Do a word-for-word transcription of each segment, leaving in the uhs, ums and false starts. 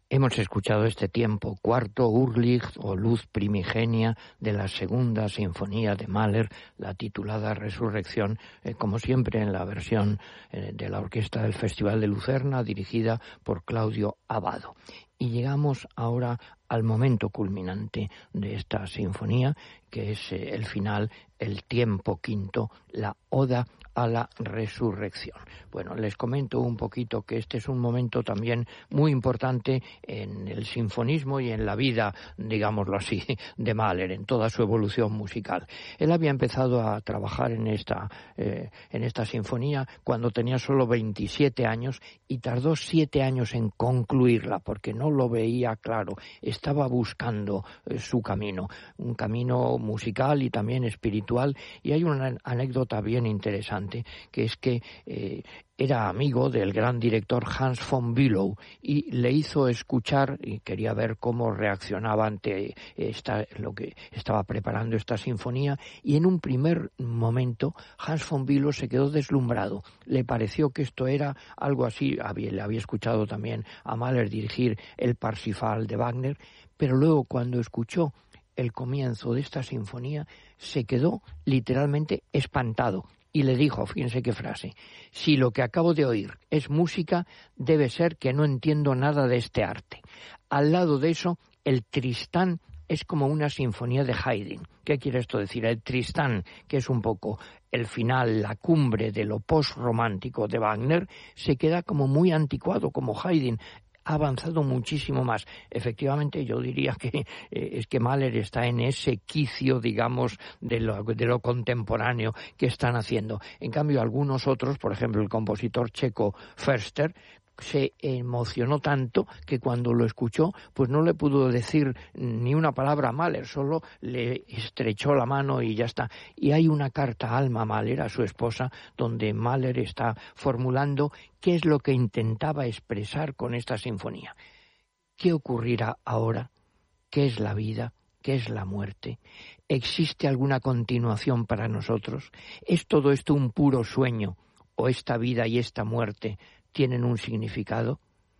Hemos escuchado este tiempo, cuarto Urlicht o Luz Primigenia de la segunda sinfonía de Mahler, la titulada Resurrección, eh, como siempre en la versión eh, de la orquesta del Festival de Lucerna, dirigida por Claudio Abbado. Y llegamos ahora al momento culminante de esta sinfonía, que es eh, el final, el tiempo quinto, la Oda a la Resurrección. Bueno, les comento un poquito que este es un momento también muy importante en el sinfonismo y en la vida, digámoslo así, de Mahler, en toda su evolución musical. Él había empezado a trabajar en esta, eh, en esta sinfonía cuando tenía solo veintisiete años y tardó siete años en concluirla porque no lo veía claro, estaba buscando eh, su camino, un camino musical y también espiritual. Y hay una anécdota bien interesante, que es que eh, era amigo del gran director Hans von Bülow y le hizo escuchar y quería ver cómo reaccionaba ante esta, lo que estaba preparando esta sinfonía, y en un primer momento Hans von Bülow se quedó deslumbrado. Le pareció que esto era algo así, había, le había escuchado también a Mahler dirigir el Parsifal de Wagner, pero luego cuando escuchó el comienzo de esta sinfonía se quedó literalmente espantado. Y le dijo, fíjense qué frase: si lo que acabo de oír es música, debe ser que no entiendo nada de este arte. Al lado de eso, el Tristán es como una sinfonía de Haydn. ¿Qué quiere esto decir? El Tristán, que es un poco el final, la cumbre de lo post-romántico de Wagner, se queda como muy anticuado, como Haydn. Ha avanzado muchísimo más. Efectivamente, yo diría que eh, es que Mahler está en ese quicio, digamos, de lo, de lo contemporáneo que están haciendo. En cambio, algunos otros, por ejemplo, el compositor checo Förster, se emocionó tanto que cuando lo escuchó, pues no le pudo decir ni una palabra a Mahler, solo le estrechó la mano y ya está. Y hay una carta a Alma Mahler, a su esposa, donde Mahler está formulando qué es lo que intentaba expresar con esta sinfonía. ¿Qué ocurrirá ahora? ¿Qué es la vida? ¿Qué es la muerte? ¿Existe alguna continuación para nosotros? ¿Es todo esto un puro sueño? ¿O esta vida y esta muerte tienen un significado?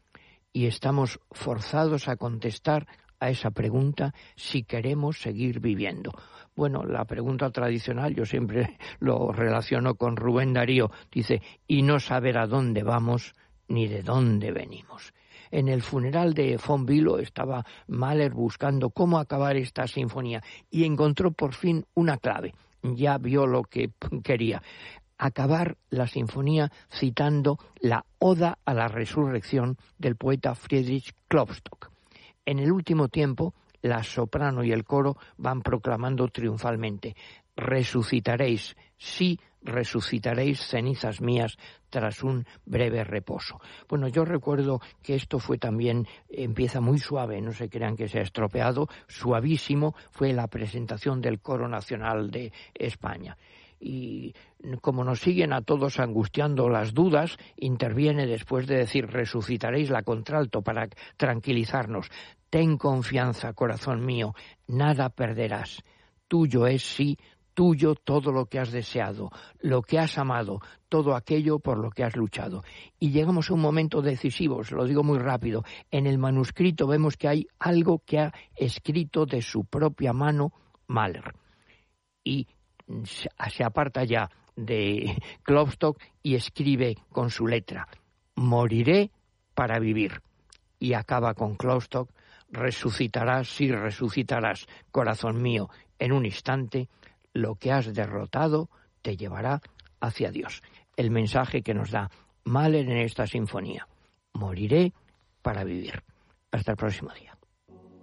Y estamos forzados a contestar a esa pregunta si queremos seguir viviendo. Bueno, la pregunta tradicional, yo siempre lo relaciono con Rubén Darío, dice, y no saber a dónde vamos ni de dónde venimos. En el funeral de von Bülow estaba Mahler buscando cómo acabar esta sinfonía y encontró por fin una clave. Ya vio lo que quería: acabar la sinfonía citando la Oda a la Resurrección del poeta Friedrich Klopstock. En el último tiempo, la soprano y el coro van proclamando triunfalmente: resucitaréis, sí, resucitaréis, cenizas mías, tras un breve reposo. Bueno, yo recuerdo que esto fue también, empieza muy suave, no se crean que se ha estropeado, suavísimo, fue la presentación del Coro Nacional de España. Y como nos siguen a todos angustiando las dudas, interviene después de decir resucitaréis la contralto para tranquilizarnos: ten confianza, corazón mío, nada perderás. Tuyo es, sí, tuyo todo lo que has deseado, lo que has amado, todo aquello por lo que has luchado. Y llegamos a un momento decisivo, se lo digo muy rápido. En el manuscrito vemos que hay algo que ha escrito de su propia mano Mahler. Y se aparta ya de Klopstock y escribe con su letra: moriré para vivir. Y acaba con Klopstock: resucitarás, sí resucitarás, corazón mío, en un instante, lo que has derrotado te llevará hacia Dios. El mensaje que nos da Mahler en esta sinfonía: moriré para vivir. Hasta el próximo día.